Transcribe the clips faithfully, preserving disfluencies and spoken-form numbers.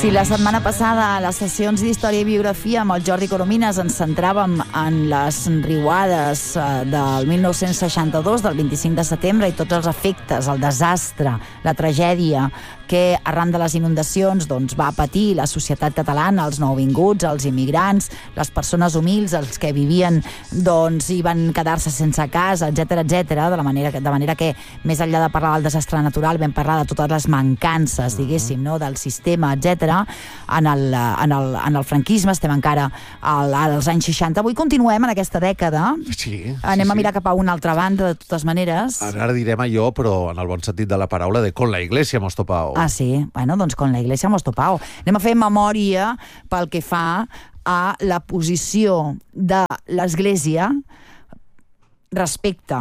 Si la setmana passada a les sessions d'Història i Biografia amb el Jordi Coromines ens centràvem en les riuades del mil nou-cents seixanta-dos, del vint-i-cinc de setembre, i tots els efectes, el desastre, la tragèdia que arran de les inundacions doncs, va patir la societat catalana, els nouvinguts, els immigrants, les persones humils, els que vivien doncs, i van quedar-se sense casa, etcètera, etcètera, de la manera que, de manera que, més enllà de parlar del desastre natural, vam parlar de totes les mancances, diguéssim, no? Del sistema, etcètera. En el, en, el, en el franquisme estem encara al, als anys seixanta. Avui continuem en aquesta dècada. Sí, Anem sí, a mirar sí. cap a una altra banda, de totes maneres. Ara direm allò, però en el bon sentit de la paraula, de con la iglesia hemos topado. Ah, sí? Bueno, doncs con la iglesia hemos topado. Anem a fer memòria pel que fa a la posició de l'Església respecte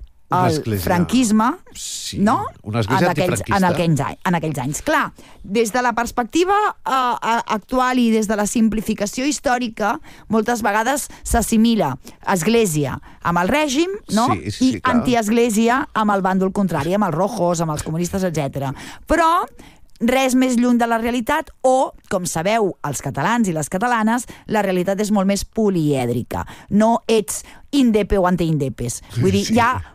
al franquisme, sí, no? Una església en aquells, antifranquista. en, aquells, en aquells anys. Clar, des de la perspectiva eh, actual i des de la simplificació històrica, moltes vegades s'assimila església amb el règim, no? Sí, sí, sí, I clar. antiesglésia amb el bàndol contrari, amb els rojos, amb els comunistes, etcètera. Però res més lluny de la realitat, o, com sabeu, els catalans i les catalanes, la realitat és molt més polièdrica. No ets indepe o antiindepes. Vull dir, Sí. hi ha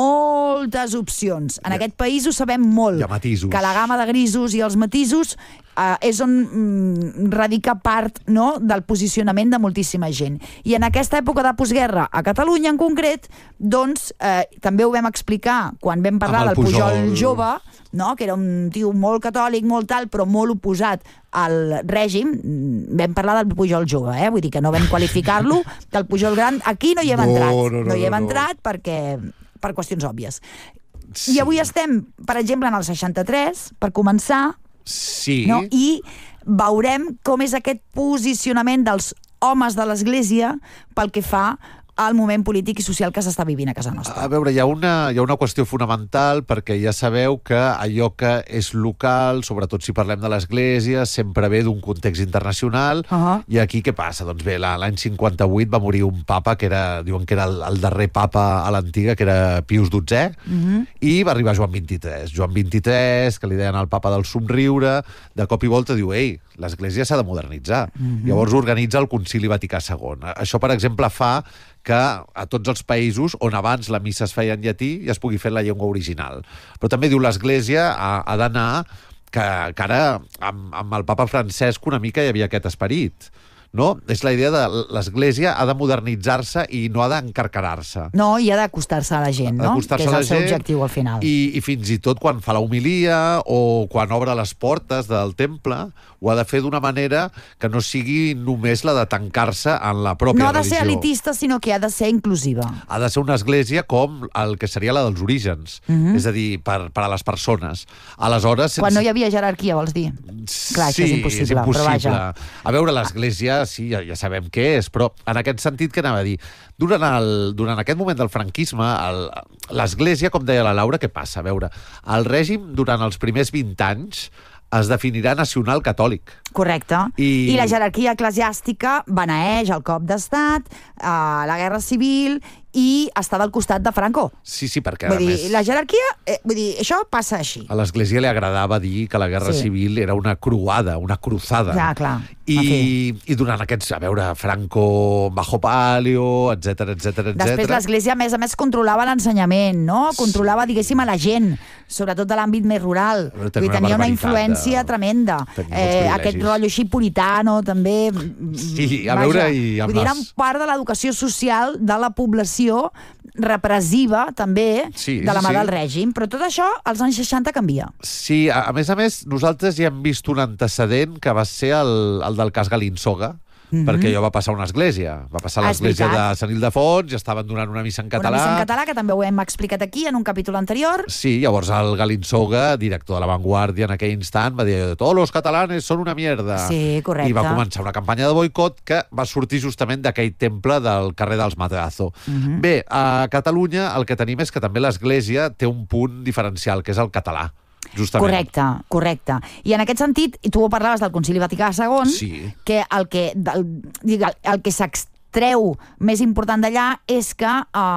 moltes opcions. En Hi ha- aquest país ho sabem molt. hi ha matisos. Que la gamma de grisos i els matisos eh, és on mm, radica part, no?, del posicionament de moltíssima gent. I en aquesta època de postguerra, a Catalunya en concret, doncs, eh, també ho vam explicar quan vam parlar Amb del el Pujol, Pujol jove, no?, que era un tio molt catòlic, molt tal, però molt oposat al règim. Vam parlar del Pujol jove, eh? Vull dir que no vam qualificar-lo, que el Pujol gran, aquí no hi hem No, entrat. no, no, no hi hem no, no. entrat perquè, per qüestions òbvies. Sí. I avui estem, per exemple, en el seixanta-tres, per començar, Sí. no? I veurem com és aquest posicionament dels homes de l'Església pel que fa al moment polític i social que s'està vivint a casa nostra. A veure, hi ha, una, hi ha una qüestió fonamental, perquè ja sabeu que allò que és local, sobretot si parlem de l'Església, sempre ve d'un context internacional. Uh-huh. I aquí què passa? Doncs bé, la- l'any cinquanta-vuit va morir un papa que era, diuen que era el, el darrer papa a l'antiga, que era Pius dotzè, Uh-huh. i va arribar Joan vint-i-tres. Joan vint-i-tres, que li deien el papa del somriure, de cop i volta diu, ei, l'Església s'ha de modernitzar. Mhm. Llavors organitza el Concili Vaticà segon. Això, per exemple, fa que a tots els països on abans la missa es feia en llatí ja es pugui fer en la llengua original. Però també diu l'Església ha, ha d'anar, que, que ara amb, amb el papa Francesc una mica hi havia aquest esperit, no? És la idea de l'Església ha de modernitzar-se i no ha d'encarcarar-se. No, i ha d'acostar-se a la gent, no? Que és el seu objectiu al final. I, I fins i tot quan fa la homilia o quan obre les portes del temple, ho ha de fer d'una manera que no sigui només la de tancar-se en la pròpia No ha de religió. ser elitista, sinó que ha de ser inclusiva. Ha de ser una església com el que seria la dels orígens, Mhm. és a dir, per, per a les persones. Aleshores, sense... Quan no hi havia jerarquia, vols dir? Clar, això és impossible, és impossible. però vaja. A veure, l'església, sí, ja, ja sabem què és, però en aquest sentit, què anava a dir? Durant, el, durant aquest moment del franquisme, el- l'església, com deia la Laura, què passa? A veure, el règim, durant els primers vint anys, es definirà nacional catòlic. Correcte. I- I la jerarquia eclesiàstica beneeix el cop d'estat, eh, la guerra civil i està del costat de Franco. Sí, sí, perquè Vull a dir, més... la jerarquia, eh, vull dir, això passa així. A l'Església li agradava dir que la Guerra Sí. Civil era una croada, una cruzada. Ja, clar. I, En fi. I durant aquests, a veure, Franco, Bajo Palio, etcètera, etcètera, etcètera. Després l'Església, a més a més, controlava l'ensenyament, no? Controlava, diguéssim, a la gent, sobretot de l'àmbit més rural. Però Vull tenia dir, una tenia una barbaritat influència de- tremenda. tenia molts Eh, privilegis. aquest rotllo així puritano, també. Sí, a veure, i amb Vull dir, les- eren part de l'educació social de la població repressiva, també, Sí, de la mà sí. del règim. Però tot això, als anys seixanta, canvia. Sí, a, a més a més, nosaltres ja hem vist un antecedent que va ser el, el del cas Galinsoga, Mhm. perquè allò va passar a una església. Va passar a Ah, és l'església veritat. de Sant Ildefons, i estaven donant una missa en català. Una missa en català, que també ho hem explicat aquí en un capítol anterior. Sí, llavors el Galinsoga, director de La Vanguardia en aquell instant, va dir «Todos los catalanes son una mierda». Sí, correcte. I va començar una campanya de boicot que va sortir justament d'aquell temple del carrer dels Madrazo. Mhm. Bé, a Catalunya el que tenim és que també l'Església té un punt diferencial, que és el català. Justament. Correcte, correcte. I en aquest sentit, i tu ho parlaves del Concili Vaticà segon, Sí. que el que, del, digue, el que s'extreu més important d'allà és que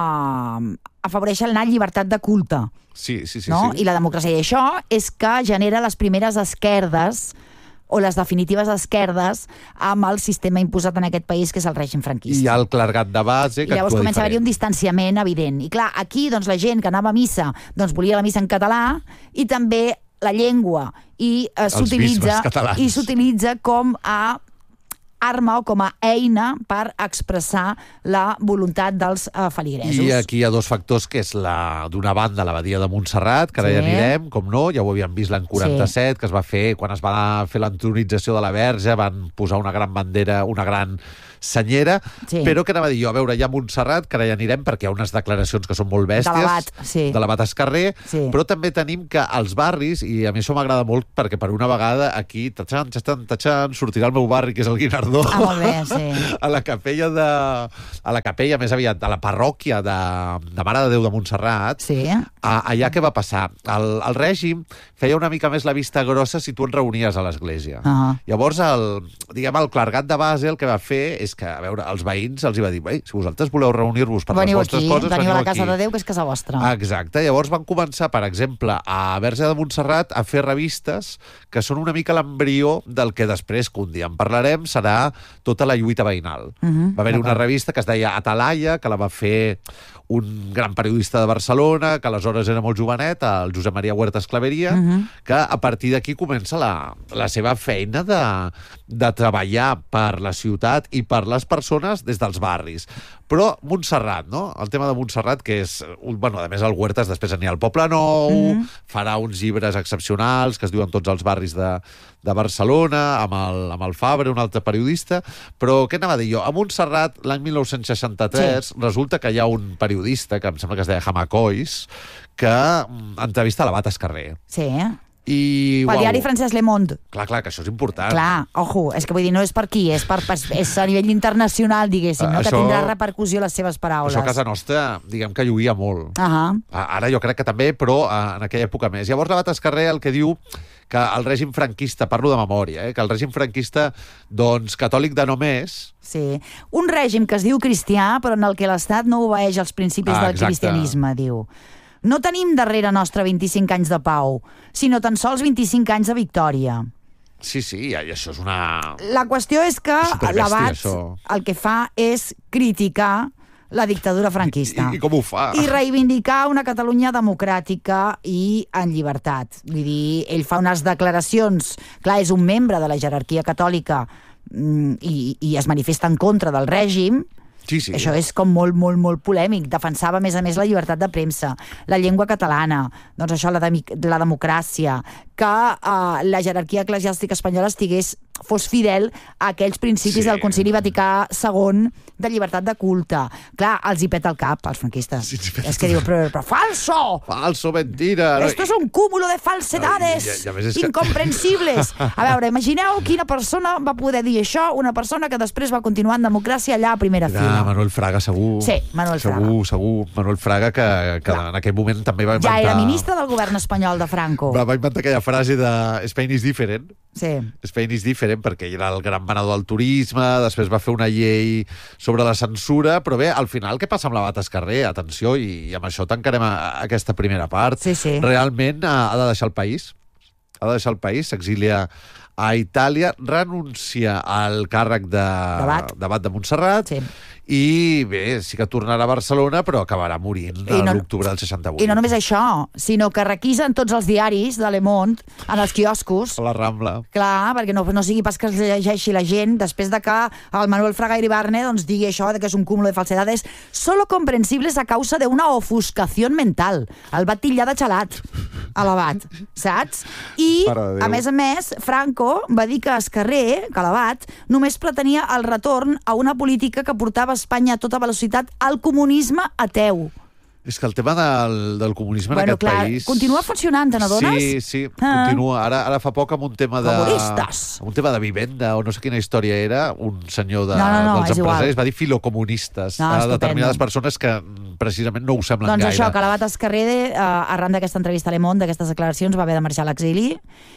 eh, afavoreix la llibertat de culte, Sí, sí, sí. no? sí. I la democràcia. I això és que genera les primeres esquerdes o les definitives esquerdes amb el sistema imposat en aquest país, que és el règim franquista. I hi ha el clergat de base, que I llavors actua comença a haver-hi diferent. un distanciament evident. I clar, aquí doncs, la gent que anava a missa doncs, volia la missa en català, i també la llengua i eh, s'utilitza bisbes catalans. i s'utilitza com a arma o com a eina per expressar la voluntat dels uh, feligresos. I aquí hi ha dos factors, que és la d'una banda l'abadia de Montserrat, que ara Sí. ja anirem, com no, ja ho havíem vist l'any quaranta-set, sí. que es va fer, quan es va fer l'entronització de la Verge, van posar una gran bandera, una gran senyera, Sí. però que anava a dir jo, a veure, hi ha Montserrat, que ara ja anirem, perquè hi ha unes declaracions que són molt bèsties, De l'abat, sí. de l'abat Escarrer, Sí. però també tenim que als barris, i a mi això m'agrada molt, perquè per una vegada aquí, tatxan, tatxan, tatxan, sortirà el meu barri, que és el Guinardó, Ah, molt bé, sí. a la capella de... a la capella, més aviat, a la parròquia de, de Mare de Déu de Montserrat, Sí. a, allà què va passar? El, el règim feia una mica més la vista grossa si tu et reunies a l'església. Ah. Llavors, el, diguem, el clergat de base el que va fer és que, a veure, els veïns els hi va dir, "Ei, si vosaltres voleu reunir-vos per Veniu les vostres aquí, coses, veniu a la casa aquí." de Déu, que és casa vostra. Exacte. Llavors van començar, per exemple, a Verge de Montserrat a fer revistes que són una mica l'embrió del que després, que un dia en parlarem, serà tota la lluita veïnal. Uh -huh, Va haver-hi una d'acord. revista que es deia Atalaya, que la va fer un gran periodista de Barcelona, que aleshores era molt jovenet, el Josep Maria Huertas Claveria, Uh -huh. que a partir d'aquí comença la, la seva feina de, de treballar per la ciutat i per les persones des dels barris. Però Montserrat, no? El tema de Montserrat, que és... un- Bueno, a més, el Huertas després anirà al Poble Nou, Mhm. farà uns llibres excepcionals que es diuen Tots els barris de, de Barcelona, amb el, amb el Fabre, un altre periodista. Però què anava a dir jo? A Montserrat, l'any dinou seixanta-tres, sí. resulta que hi ha un periodista, que em sembla que es deia Jamacois, que mm, entrevista l'abat Escarrer. Sí. I, Pel uau, diari francès Le Monde. clar, clar, que això és important. Clar, ojo, és que vull dir, no és per aquí, és, per, per, és a nivell internacional, diguéssim, no? Això- que tindrà repercussió les seves paraules. Això a casa nostra, diguem que lluïa molt. Ah, A- Ara jo crec que també, però eh, en aquella època més. Llavors l'abat Escarrer el que diu que el règim franquista, parlo de memòria, eh, que el règim franquista, doncs, catòlic de només, sí. Un règim que es diu cristià, però en el que l'Estat no obeeix els principis Ah, del exacte. cristianisme, diu. No tenim darrere nostre vint-i-cinc anys de pau, sinó tan sols vint-i-cinc anys de victòria. sí, sí, i això és una... La qüestió és que És superbèstia, l'abat això. el que fa és criticar la dictadura franquista. I, I com ho fa? I reivindicar una Catalunya democràtica i en llibertat. Vull dir, ell fa unes declaracions... Clar, és un membre de la jerarquia catòlica mm, i, i es manifesta en contra del règim. Sí, sí. Això és com molt, molt, molt polèmic. Defensava, a més a més, la llibertat de premsa, la llengua catalana, doncs això, la, de, la democràcia, que eh, la jerarquia eclesiàstica espanyola estigués fos fidel a aquells principis Sí. del Concili Vaticà segon de llibertat de culte. Clar, els hi peta el cap, als franquistes. Sí, sí, peta és que diu, però, però falso! Falso, mentira! Esto es un cúmulo de falsedades No, i- i- i a més és que- incomprensibles. A veure, imagineu quina persona va poder dir això, una persona que després va continuar en democràcia allà a primera Era fila. Manuel Fraga, segur. Sí, Manuel Fraga. Segur, segur. Manuel Fraga, que, que en aquell moment també va inventar... Ja era ministre del govern espanyol de Franco. Va, va inventar aquella frase de Spain is different. Sí. Spain is different, perquè ell era el gran venedor del turisme, després va fer una llei sobre la censura, però bé, al final, què passa amb l'abat Escarrer? Atenció, i, i amb això tancarem a, a aquesta primera part. Sí, sí. Realment ha, ha de deixar el país. Ha de deixar el país, s'exilia a Itàlia, renuncia al càrrec de D'abat. d'abat de Montserrat, Sí. i bé, sí que tornarà a Barcelona, però acabarà morint I no- a l'octubre del seixanta-vuit. I no només això, sinó que requisen tots els diaris de Le Monde en els quioscos. A la Rambla. Clar, perquè no, no sigui pas que es llegeixi la gent després de que el Manuel Fraga Iribarne doncs, digui això de que és un cúmulo de falsedades solo comprensibles a causa de una ofuscación mental. El va titllar de xalat a l'abat, saps? I, Mare de Déu. a més a més, Franco va dir que Escarrer, que l'abat, només pretenia el retorn a una política que portava Espanya a tota velocitat al comunisme ateu. És que el tema del, del comunisme en Bueno, aquest clar, país... continua funcionant, te n'adones? Sí, sí, Ah. continua. Ara, ara fa poc amb un tema de... Comunistes. amb un tema de vivenda, o no sé quina història era, un senyor de, No, no, no, dels és empresaris igual. va dir filocomunistes No, a estupendo. determinades persones que mm, precisament no ho semblen Doncs gaire. això, que l'abat Escarrer, eh, arran d'aquesta entrevista a Le Monde, d'aquestes declaracions, va haver de marxar a l'exili.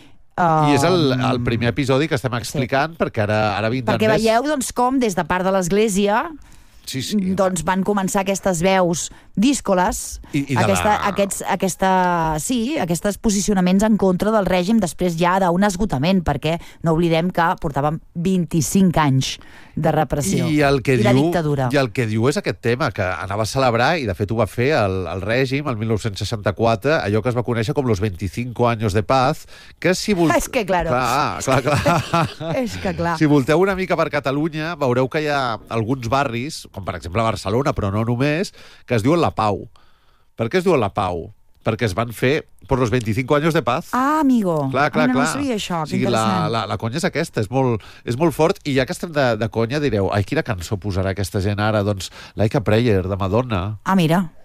Uh, I és el, el primer episodi que estem explicant, sí. perquè ara, ara vindran Perquè més... veieu doncs, com, des de part de l'Església, Sí, sí. doncs van començar aquestes veus díscoles, I, i de aquesta, la... aquests, aquesta, sí, aquests posicionaments en contra del règim després ja d'un esgotament, perquè no oblidem que portàvem vint-i-cinc anys de repressió I, el que i de diu, dictadura. I el que diu és aquest tema, que anava a celebrar, i de fet ho va fer el, el règim, el mil nou-cents seixanta-quatre, allò que es va conèixer com los veinticinco años de paz, que si vol... És que, claro. Clar, clar, clar. És que, clar. Si volteu una mica per Catalunya, veureu que hi ha alguns barris, com per exemple a Barcelona, però no només, que es diuen La Pau. Per què es diuen La Pau? Perquè es van fer per los veinticinco años de paz. Ah, amigo. Clar, clar, ah, no clar. No sabia això, o sigui, que interessant. la, la, la conya és aquesta, és molt, és molt fort, i ja que estem de, de conya direu, ai, quina cançó posarà aquesta gent ara? Doncs Like a Prayer, de Madonna. Ah, mira.